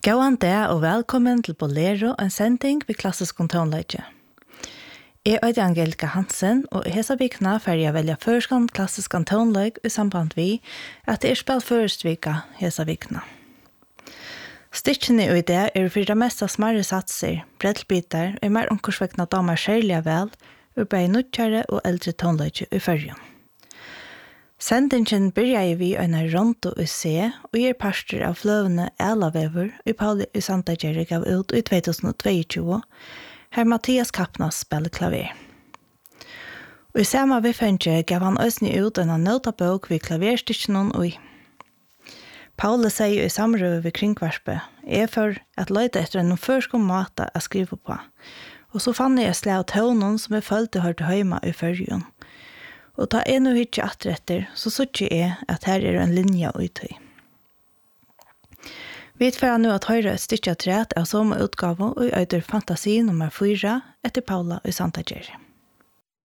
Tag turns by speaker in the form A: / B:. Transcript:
A: Gåan dag og velkommen til Bolero, en sending ved klassisk tonleie. Jeg er Angelika Hansen, og hesa vikna får jeg velge førskan klassisk tonleie i samband vi at det er spilt førstvika hesa vikna. Stikkene i det er for det meste smarre satser, brettbitar og mer omkursvekna damer skjerlige vel, og bare nødtjere og eldre tonleie i førjen. Sendingen byrjar vi en rondo i C, og parster av fløvene Elavever i Pauli i Santa Gerri gav ut i 2022, her Mathias Kappnas spiller klaver. Og i samme vifenge gav han øsne ut en notabok ved klaverstikkenen og Pauli sier i samrøve ved kringkvarspe, for at løyde etter en førskom måte å skrive på, og så fann jeg slag tøvnen som jeg følte hørte høyma i førjen. Og da jeg nå ikke atretter, så sørger jeg at her er en linje uttøy. Vi får nå at høyre et stykke trett av samme utgave og i øyder fantasi nummer 4 etter Paula i Santa Gerri.